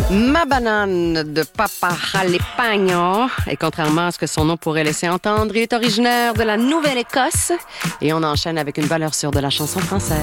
Ma banane de Papa Jalapeno, et contrairement à ce que son nom pourrait laisser entendre, il est originaire de la Nouvelle-Écosse. Et on enchaîne avec une valeur sûre de la chanson française.